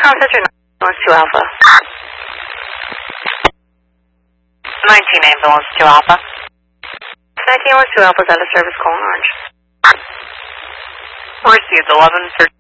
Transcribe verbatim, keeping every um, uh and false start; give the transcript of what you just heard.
Rochester, Ambulance two Alpha. nineteen Ambulance two Alpha. nineteen Ambulance two Alpha is out of service, calling Orange. Received eleven thirteen.